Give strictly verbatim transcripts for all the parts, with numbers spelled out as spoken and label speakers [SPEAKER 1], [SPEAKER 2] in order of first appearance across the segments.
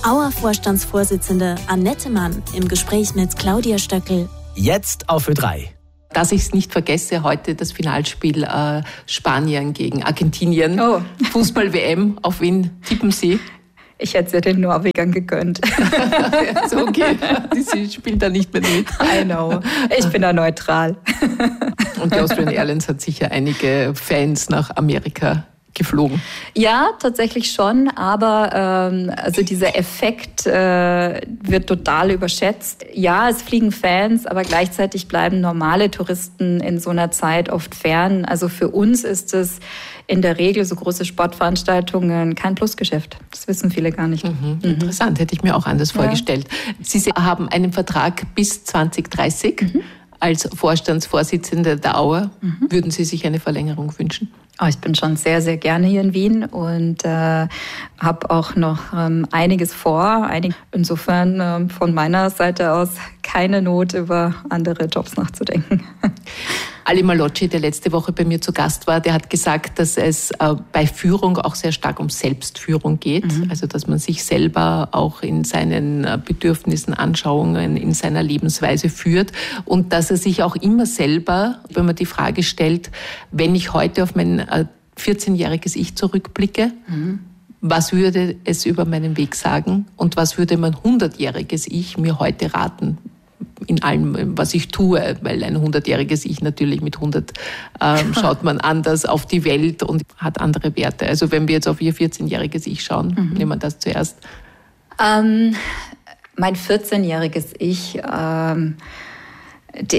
[SPEAKER 1] Auer-Vorstandsvorsitzende Annette Mann im Gespräch mit Claudia Stöckel.
[SPEAKER 2] Jetzt auf Ö drei.
[SPEAKER 3] Dass ich es nicht vergesse, heute das Finalspiel äh, Spanien gegen Argentinien.
[SPEAKER 4] Oh.
[SPEAKER 3] Fußball-W M. Auf wen tippen Sie?
[SPEAKER 4] Ich hätte es ja den Norwegern gegönnt.
[SPEAKER 3] Also okay, die spielt da nicht mehr mit.
[SPEAKER 4] I know. Ich bin da neutral.
[SPEAKER 3] Und die Austrian Airlines hat sicher einige Fans nach Amerika geflogen.
[SPEAKER 4] Ja, tatsächlich schon, aber ähm, also dieser Effekt äh, wird total überschätzt. Ja, es fliegen Fans, aber gleichzeitig bleiben normale Touristen in so einer Zeit oft fern. Also für uns ist es in der Regel so große Sportveranstaltungen kein Plusgeschäft. Das wissen viele gar nicht.
[SPEAKER 3] Mhm, interessant, mhm. hätte ich mir auch anders ja. vorgestellt. Sie haben einen Vertrag bis zwanzig dreißig mhm. als Vorstandsvorsitzende der Auer. Mhm. Würden Sie sich eine Verlängerung wünschen?
[SPEAKER 4] Oh, ich bin schon sehr, sehr gerne hier in Wien und äh, habe auch noch ähm, einiges vor. Einig- Insofern ähm, von meiner Seite aus keine Not, über andere Jobs nachzudenken.
[SPEAKER 3] Ali Malocci, der letzte Woche bei mir zu Gast war, der hat gesagt, dass es äh, bei Führung auch sehr stark um Selbstführung geht. Mhm. Also dass man sich selber auch in seinen äh, Bedürfnissen, Anschauungen, in seiner Lebensweise führt. Und dass er sich auch immer selber, wenn man die Frage stellt, wenn ich heute auf mein äh, vierzehnjähriges Ich zurückblicke, mhm. was würde es über meinen Weg sagen und was würde mein hundertjähriges Ich mir heute raten? In allem, was ich tue, weil ein hundertjähriges Ich natürlich mit hundert ähm, schaut man anders auf die Welt und hat andere Werte. Also wenn wir jetzt auf ihr vierzehnjähriges Ich schauen, mhm. nehmen wir das zuerst.
[SPEAKER 4] Ähm, mein vierzehnjähriges Ich, ähm, die,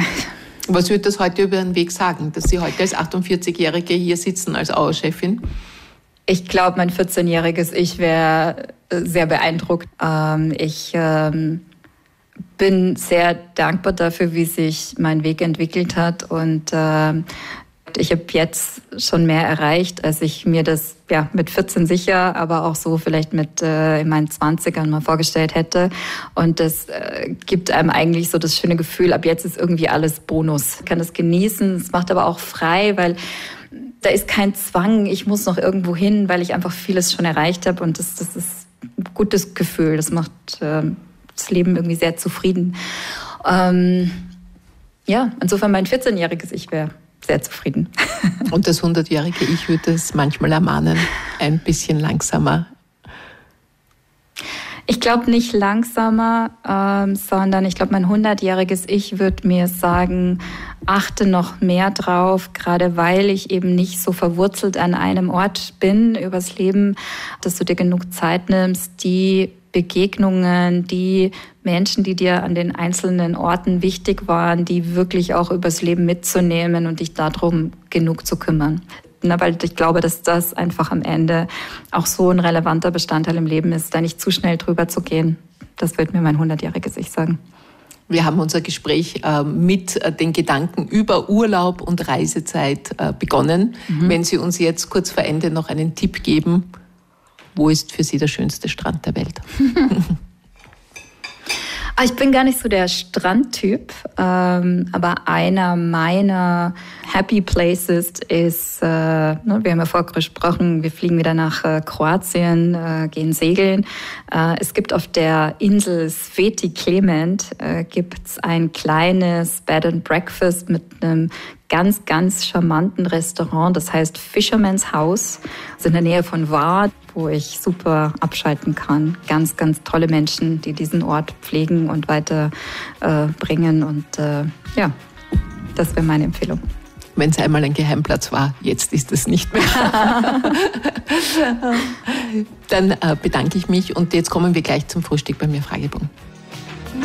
[SPEAKER 3] was würde das heute über Ihren Weg sagen, dass Sie heute als achtundvierzigjährige hier sitzen als Auer-Chefin?
[SPEAKER 4] Ich glaube, mein vierzehnjähriges Ich wäre sehr beeindruckt. Ähm, ich ähm, bin sehr dankbar dafür, wie sich mein Weg entwickelt hat und äh, ich habe jetzt schon mehr erreicht, als ich mir das ja mit vierzehn sicher, aber auch so vielleicht mit äh, in meinen zwanzigern mal vorgestellt hätte. Und das äh, gibt einem eigentlich so das schöne Gefühl, ab jetzt ist irgendwie alles Bonus. Ich kann das genießen, es macht aber auch frei, weil da ist kein Zwang, ich muss noch irgendwo hin, weil ich einfach vieles schon erreicht habe und das, das ist ein gutes Gefühl, das macht äh, das Leben irgendwie sehr zufrieden. Ähm, ja, insofern mein vierzehnjähriges Ich wäre sehr zufrieden.
[SPEAKER 3] Und das hundertjährige Ich würde es manchmal ermahnen, ein bisschen langsamer.
[SPEAKER 4] Ich glaube nicht langsamer, ähm, sondern ich glaube, mein hundertjähriges Ich würde mir sagen, achte noch mehr drauf, gerade weil ich eben nicht so verwurzelt an einem Ort bin übers Leben, dass du dir genug Zeit nimmst, die Begegnungen, die Menschen, die dir an den einzelnen Orten wichtig waren, die wirklich auch übers Leben mitzunehmen und dich darum genug zu kümmern. Na, weil ich glaube, dass das einfach am Ende auch so ein relevanter Bestandteil im Leben ist, da nicht zu schnell drüber zu gehen. Das wird mir mein hundertjähriges Ich sagen.
[SPEAKER 3] Wir haben unser Gespräch äh, mit äh, den Gedanken über Urlaub und Reisezeit äh, begonnen. Mhm. Wenn Sie uns jetzt kurz vor Ende noch einen Tipp geben, wo ist für Sie der schönste Strand der Welt?
[SPEAKER 4] Ich bin gar nicht so der Strandtyp, ähm, aber einer meiner Happy Places ist, äh, ne, wir haben ja vorher gesprochen, wir fliegen wieder nach äh, Kroatien, äh, gehen segeln. Äh, es gibt auf der Insel Sveti Clement äh, gibt's ein kleines Bed and Breakfast mit einem ganz, ganz charmanten Restaurant, das heißt Fisherman's House, das ist in der Nähe von Var, wo ich super abschalten kann. Ganz, ganz tolle Menschen, die diesen Ort pflegen und weiter äh, bringen. Und äh, ja, das wäre meine Empfehlung.
[SPEAKER 3] Wenn es einmal ein Geheimplatz war, jetzt ist es nicht mehr. Dann äh, bedanke ich mich und jetzt kommen wir gleich zum Frühstück bei mir Fragebogen.